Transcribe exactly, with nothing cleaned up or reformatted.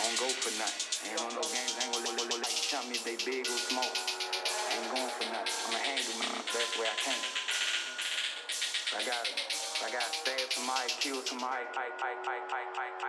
gonna go for nothing. Ain't on no games, ain't gonna look like tell me if they big or small. I ain't going for nothing. I'ma handle me the best way I can. I gotta, I gotta stab somebody, kill somebody, I, I, I, I, I.